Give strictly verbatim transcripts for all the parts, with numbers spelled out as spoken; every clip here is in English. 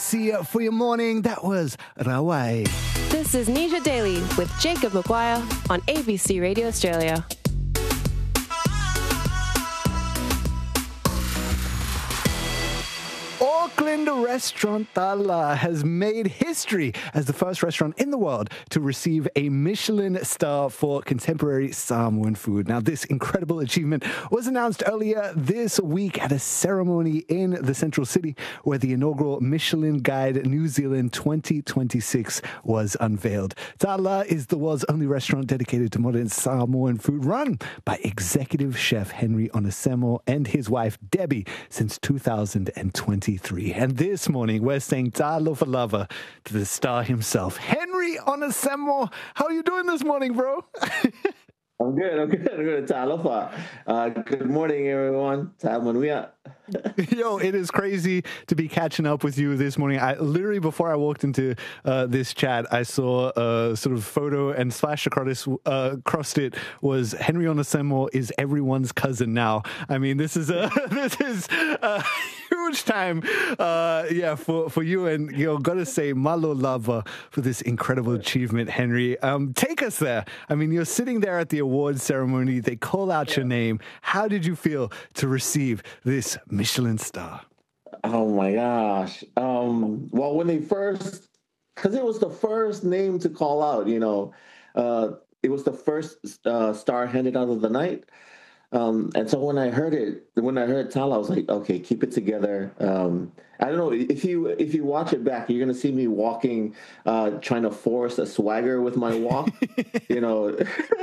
C for your morning. That was Rawai. This is Nisha Daily with Jacob Maguire on A B C Radio Australia. Auckland restaurant Tala has made history as the first restaurant in the world to receive a Michelin star for contemporary Samoan food. Now, this incredible achievement was announced earlier this week at a ceremony in the central city where the inaugural Michelin Guide New Zealand twenty twenty-six was unveiled. Tala is the world's only restaurant dedicated to modern Samoan food, run by executive chef Henry Onesemo and his wife Debbie since two thousand twenty-three. And this morning, we're saying talofa lava to the star himself, Henry Onesemo. How are you doing this morning, bro? I'm good. I'm good. I'm good. Talofa. Uh, good morning, everyone. Tamanuia. Yo, it is crazy to be catching up with you this morning. I literally, before I walked into uh, this chat, I saw a sort of photo and splashed across, uh, across it was Henry Onesemo is everyone's cousin now. I mean, this is a this is a huge time, uh, yeah, for for you. And you know, gotta say, malo lava for this incredible achievement, Henry. Um, take us there. I mean, you're sitting there at the awards ceremony. They call out yeah. your name. How did you feel to receive this Michelin star? Oh my gosh. Um, well, when they first, because it was the first name to call out, you know, uh, it was the first uh, star handed out of the night. Um, and so when I heard it, when I heard Tala, I was like, okay, keep it together. Um, I don't know if you if you watch it back, you're gonna see me walking, uh, trying to force a swagger with my walk. You know,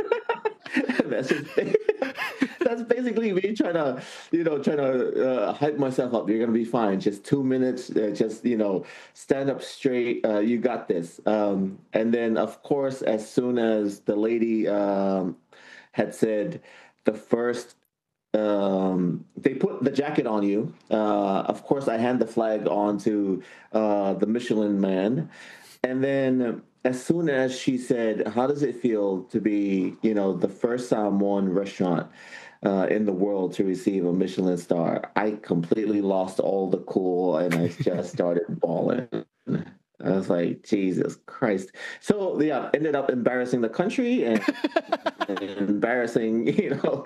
that's just. That's basically me trying to, you know, trying to uh, hype myself up. You're going to be fine. Just two minutes. Uh, just, you know, stand up straight. Uh, you got this. Um, and then, of course, as soon as the lady um, had said the first, um, they put the jacket on you. Uh, of course, I hand the flag on to uh, the Michelin man. And then as soon as she said, how does it feel to be, you know, the first Samoan restaurant Uh, in the world to receive a Michelin star, I completely lost all the cool and I just started bawling. I was like, Jesus Christ. So yeah, ended up embarrassing the country and, and embarrassing, you know,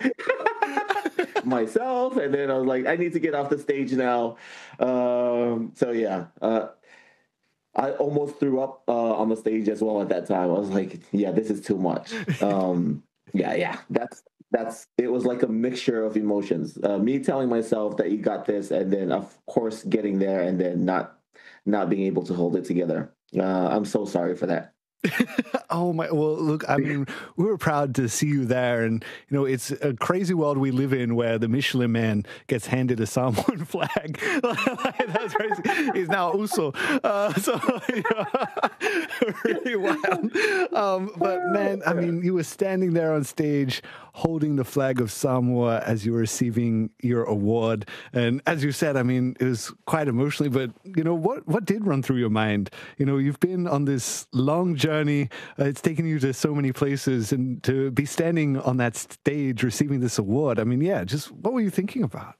myself. And then I was like, I need to get off the stage now. Um, so yeah, uh, I almost threw up uh, on the stage as well at that time. I was like, yeah, this is too much. Um, yeah, yeah, that's That's it was like a mixture of emotions. Uh, me telling myself that you got this, and then of course getting there, and then not not being able to hold it together. Uh, I'm so sorry for that. Oh my! Well, look, I mean, we were proud to see you there, and you know, it's a crazy world we live in where the Michelin man gets handed a Samoan flag. That's crazy. He's now Uso, uh, so you know, really wild. Um, but man, I mean, you were standing there on stage holding the flag of Samoa as you were receiving your award, and as you said, I mean, it was quite emotionally. But you know, what what did run through your mind? You know, you've been on this long journey. Uh, it's taken you to so many places, and to be standing on that stage receiving this award. I mean, yeah, just what were you thinking about?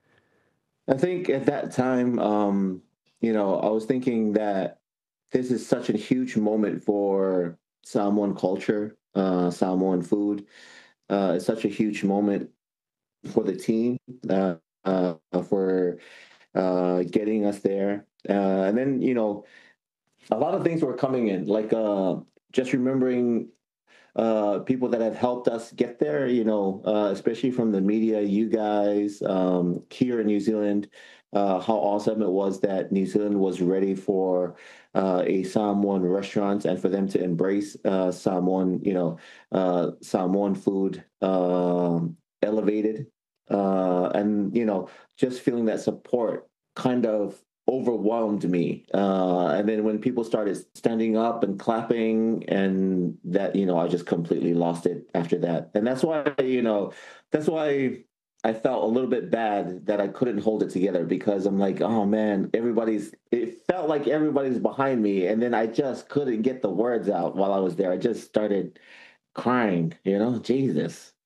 I think at that time, um, you know, I was thinking that this is such a huge moment for Samoan culture, uh, Samoan food. Uh, it's such a huge moment for the team, uh, uh, for uh, getting us there. Uh, and then, you know, a lot of things were coming in, like uh, just remembering uh, people that have helped us get there, you know, uh, especially from the media, you guys, um, here in New Zealand, uh, how awesome it was that New Zealand was ready for uh, a Samoan restaurant and for them to embrace uh, Samoan, you know, uh, Samoan food, um, elevated. Uh, and, you know, just feeling that support kind of overwhelmed me. Uh, and then when people started standing up and clapping, and that, you know, I just completely lost it after that. And that's why, you know, that's why I felt a little bit bad that I couldn't hold it together, because I'm like, oh man, everybody's, it felt like everybody's behind me. And then I just couldn't get the words out while I was there. I just started crying, you know, Jesus.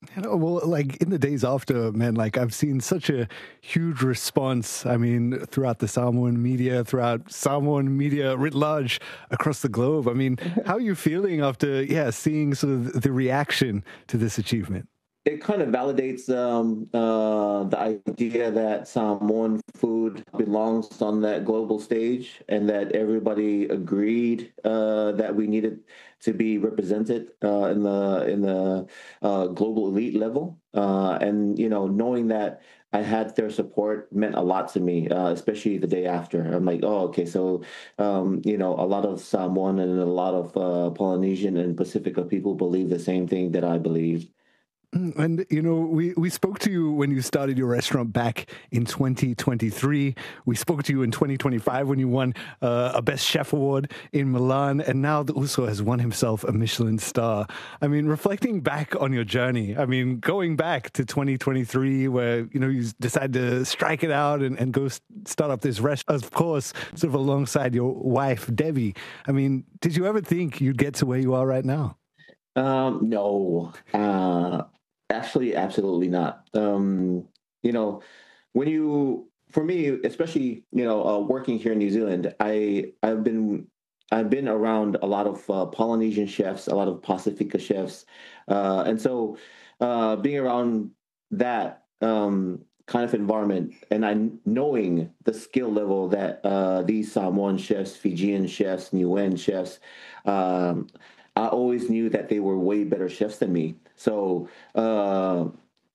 You know, well, like in the days after, man, like I've seen such a huge response. I mean, throughout the Samoan media, throughout Samoan media writ large across the globe. I mean, how are you feeling after, yeah, seeing sort of the reaction to this achievement? It kind of validates um, uh, the idea that Samoan food belongs on that global stage, and that everybody agreed uh, that we needed to be represented uh, in the in the uh, global elite level. Uh, and you know, knowing that I had their support meant a lot to me, uh, especially the day after. I'm like, oh, okay, so um, you know, a lot of Samoan and a lot of uh, Polynesian and Pacifica people believe the same thing that I believe. And, you know, we, we spoke to you when you started your restaurant back in twenty twenty-three. We spoke to you in twenty twenty-five when you won uh, a Best Chef Award in Milan. And now the Uso has won himself a Michelin star. I mean, reflecting back on your journey, I mean, going back to twenty twenty-three where, you know, you decided to strike it out and, and go start up this restaurant, of course, sort of alongside your wife, Debbie. I mean, did you ever think you'd get to where you are right now? Um, no. Uh... Actually, absolutely not. Um, you know, when you, for me, especially, you know, uh, working here in New Zealand, I, I've been, I've been around a lot of uh, Polynesian chefs, a lot of Pacifica chefs. Uh, and so uh, being around that um, kind of environment, and I knowing the skill level that uh, these Samoan chefs, Fijian chefs, Niuean chefs, um, I always knew that they were way better chefs than me. So uh,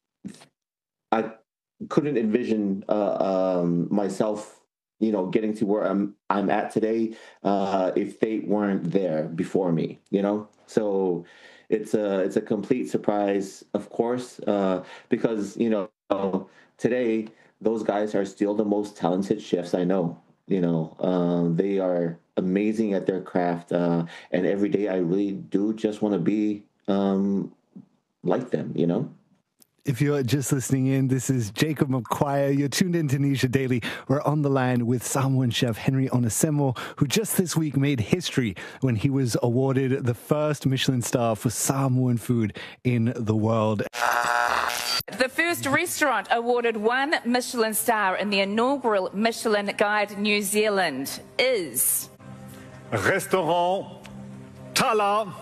I couldn't envision uh, um, myself, you know, getting to where I'm I'm at today uh, if they weren't there before me. You know, so it's a it's a complete surprise, of course, uh, because you know today those guys are still the most talented chefs I know. You know, uh, they are amazing at their craft, uh, and every day I really do just want to be um, like them, you know? If you're just listening in, this is Jacob McQuire. You're tuned in to Nisha Daily. We're on the line with Samoan chef Henry Onesemo, who just this week made history when he was awarded the first Michelin star for Samoan food in the world. The first restaurant awarded one Michelin star in the inaugural Michelin Guide New Zealand is... Restaurant Tala,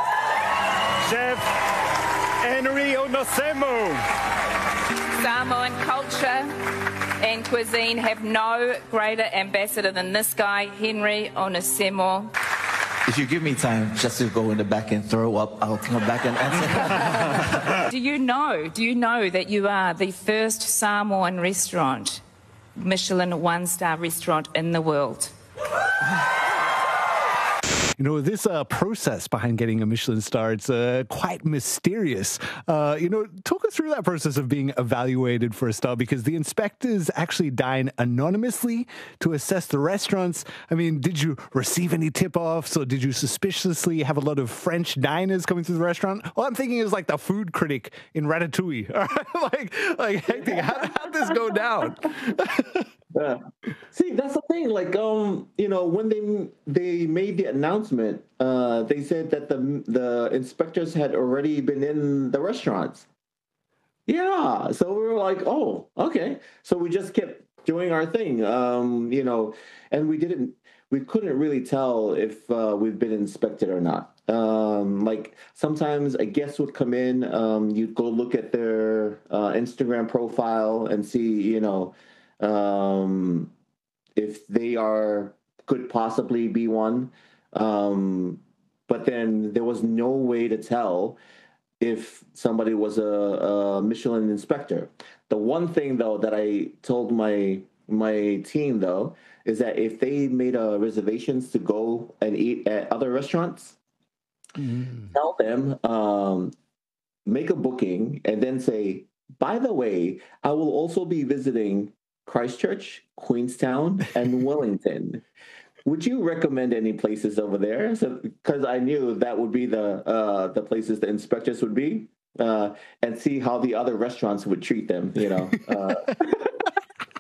Chef Henry Onesemo. Samoan culture and cuisine have no greater ambassador than this guy, Henry Onesemo. If you give me time just to go in the back and throw up, I'll come back and answer. Do you know, do you know that you are the first Samoan restaurant, Michelin one-star restaurant in the world? You know, this uh, process behind getting a Michelin star, it's uh, quite mysterious. Uh, you know, talk us through that process of being evaluated for a star, because the inspectors actually dine anonymously to assess the restaurants. I mean, did you receive any tip-offs, or did you suspiciously have a lot of French diners coming through the restaurant? All I'm thinking is like the food critic in Ratatouille. like, like Hector, how, how'd this go down? Yeah. See, that's the thing. Like, um, you know, when they they made the announcement, uh, they said that the the inspectors had already been in the restaurants. Yeah, so we were like, oh, okay. So we just kept doing our thing, um, you know, and we didn't, we couldn't really tell if uh, we've been inspected or not. Um, like sometimes a guest would come in, um, you'd go look at their uh, Instagram profile and see, you know. Um, if they are, could possibly be one. Um, but then there was no way to tell if somebody was a, a Michelin inspector. The one thing, though, that I told my my team, though, is that if they made uh, reservations to go and eat at other restaurants, mm. tell them, um, make a booking, and then say, by the way, I will also be visiting Christchurch, Queenstown, and Wellington. Would you recommend any places over there? So, because I knew that would be the uh, the places the inspectors would be, uh, and see how the other restaurants would treat them. You know. Uh,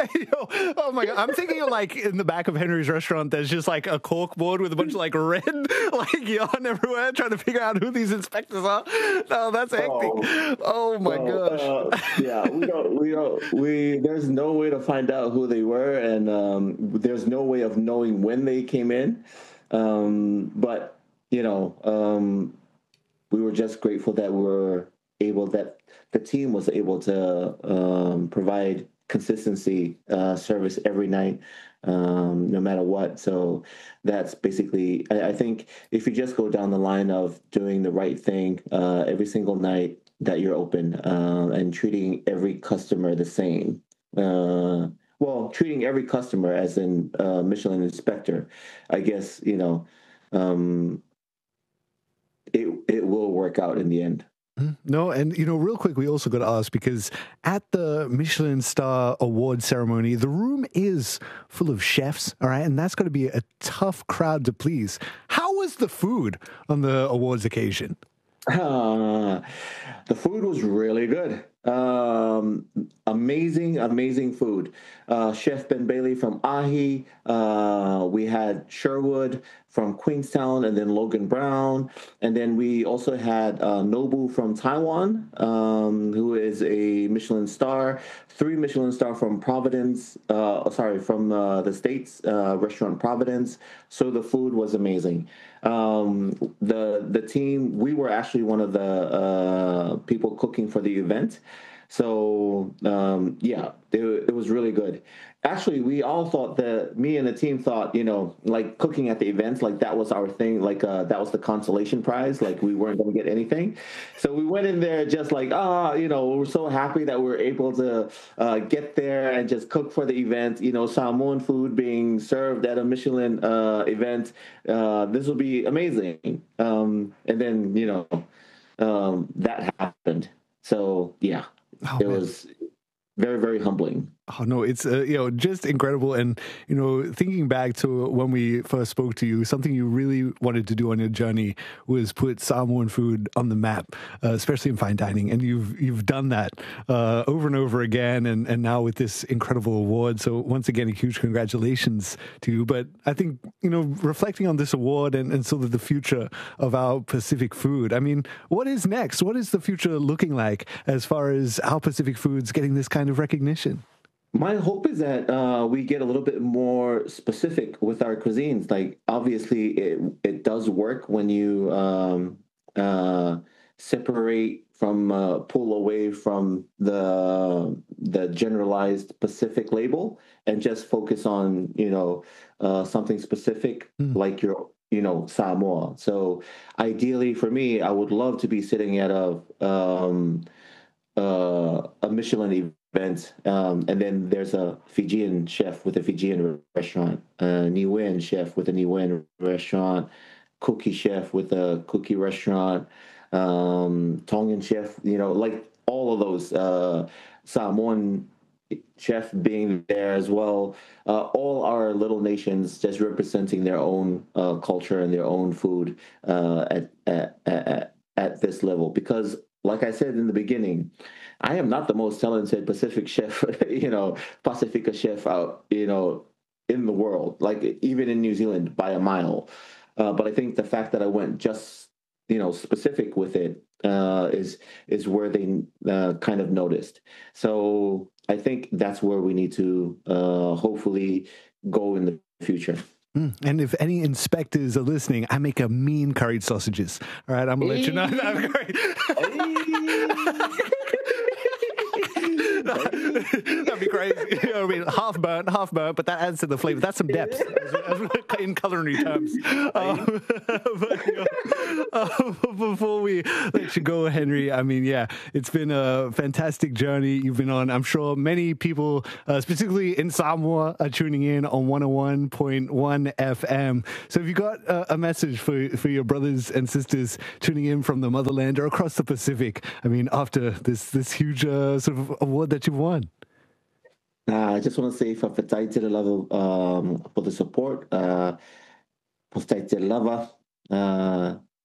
You know, oh my God. I'm thinking of like in the back of Henry's restaurant, there's just like a cork board with a bunch of like red like yarn everywhere trying to figure out who these inspectors are. No, that's hectic. Oh, oh my well, gosh. Uh, yeah, we don't, we don't, we, there's no way to find out who they were. And um, there's no way of knowing when they came in. Um, but, you know, um, we were just grateful that we were able, that the team was able to um, provide consistency uh, service every night, um, no matter what. So that's basically, I, I think if you just go down the line of doing the right thing uh, every single night that you're open uh, and treating every customer the same, uh, well, treating every customer as an uh, Michelin inspector, I guess, you know, um, it it will work out in the end. No, and, you know, real quick, we also got to ask, because at the Michelin Star Award ceremony, the room is full of chefs, all right? And that's going to be a tough crowd to please. How was the food on the awards occasion? Uh, the food was really good. Um, amazing, amazing food. Uh, Chef Ben Bailey from Ahi. Uh, we had Sherwood from Queenstown, and then Logan Brown. And then we also had uh, Nobu from Taiwan, um, who is a Michelin star. Three Michelin star from Providence, uh, sorry, from uh, the States, uh, restaurant Providence. So the food was amazing. Um, the the team, we were actually one of the uh, people cooking for the event. So, um, yeah, it, it was really good. Actually, we all thought that, me and the team thought, you know, like cooking at the events, like that was our thing. Like uh, that was the consolation prize. Like we weren't going to get anything. So we went in there just like, ah, oh, you know, we're so happy that we're able to uh, get there and just cook for the event. You know, salmon food being served at a Michelin uh, event. Uh, this will be amazing. Um, and then, you know, um, that happened. So, yeah. Oh, it man. was very, very humbling. Oh, no, it's, uh, you know, just incredible. And, you know, thinking back to when we first spoke to you, something you really wanted to do on your journey was put Samoan food on the map, uh, especially in fine dining. And you've you've done that uh, over and over again, and, and now with this incredible award. So once again, a huge congratulations to you. But I think, you know, reflecting on this award and, and sort of the future of our Pacific food, I mean, what is next? What is the future looking like as far as our Pacific foods getting this kind of recognition? My hope is that uh, we get a little bit more specific with our cuisines. Like, obviously, it it does work when you um, uh, separate from, uh, pull away from the the generalized Pacific label and just focus on, you know, uh, something specific mm. like your, you know, Samoa. So, ideally, for me, I would love to be sitting at a um, uh, a Michelin event. Event. Um, and then there's a Fijian chef with a Fijian restaurant, a Niuean chef with a Niuean restaurant, cookie chef with a cookie restaurant, um, Tongan chef, you know, like all of those, uh, Samoan chef being there as well. Uh, all our little nations just representing their own uh, culture and their own food uh, at, at, at, at this level. Because like I said in the beginning, I am not the most talented Pacific chef, you know, Pacifica chef out, you know, in the world, like even in New Zealand by a mile. Uh, but I think the fact that I went just, you know, specific with it uh, is is where they uh, kind of noticed. So I think that's where we need to uh, hopefully go in the future. Mm. And if any inspectors are listening, I make a mean curried sausages. All right, I'm gonna let you know. That's great. That'd be crazy. You know what I mean? Half burnt, half burnt, but that adds to the flavor. That's some depth in culinary terms. Um, but, you know, uh, before we let you go, Henry, I mean, yeah, it's been a fantastic journey you've been on. I'm sure many people, uh, specifically in Samoa, are tuning in on one oh one point one F M. So have you got uh, a message for, for your brothers and sisters tuning in from the motherland or across the Pacific? I mean, after this, this huge uh, sort of award that you've won. Uh, I just want to say whawhetai te level um, for the support. Uh, Whawhetai te lava.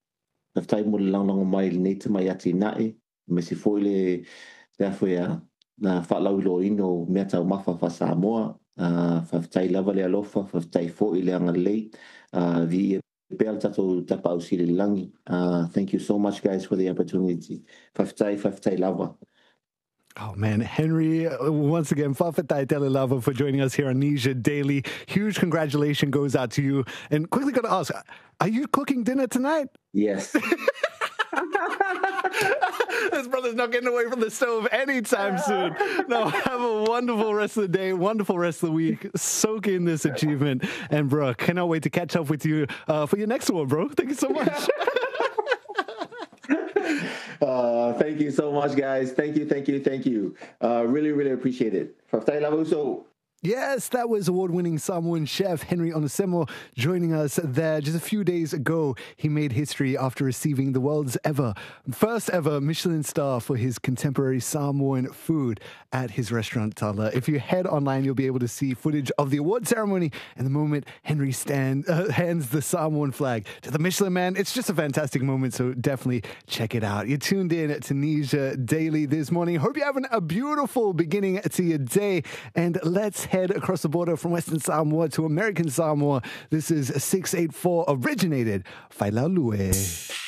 Whawhetai mo le lang lang mai ni te mai ati nai. Me si foi le te awhia na whaalaulo ino mea tau mawha wha Samoa, uh, whawhitai lava le alofa, whawhitai fo i le anga lei, uh, vi e pēr tatou tapa au siri langi. Uh, thank you so much, guys, for the opportunity. Whawhitai, whawhitai lava. Oh, man. Henry, once again, Whawhitai tele lava for joining us here on Asia Daily. Huge congratulations goes out to you. And quickly got to ask, are you cooking dinner tonight? Yes. This brother's not getting away from the stove anytime soon. No, have a wonderful rest of the day, wonderful rest of the week. Soak in this achievement. And, bro, cannot wait to catch up with you uh, for your next one, bro. Thank you so much. Uh, thank you so much, guys. Thank you, thank you, thank you. Uh, really, really appreciate it. Whawhitai lava uso. Yes, that was award-winning Samoan chef Henry Onosemo joining us there just a few days ago. He made history after receiving the world's ever, first ever Michelin star for his contemporary Samoan food at his restaurant Tala. If you head online, you'll be able to see footage of the award ceremony and the moment Henry stand, uh, hands the Samoan flag to the Michelin Man. It's just a fantastic moment, so definitely check it out. You're tuned in to Tunisia Daily this morning. Hope you're having a beautiful beginning to your day, and let's head across the border from Western Samoa to American Samoa. This is six eight four originated Whailaulue.